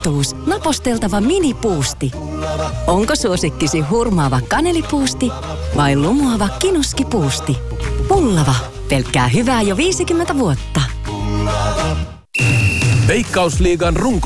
Naposteltava minipuusti. Onko suosikkisi hurmaava kanelipuusti vai lumoava kinuskipuusti? Pullava. Pelkkää hyvää jo 50 vuotta. Veikkausliigan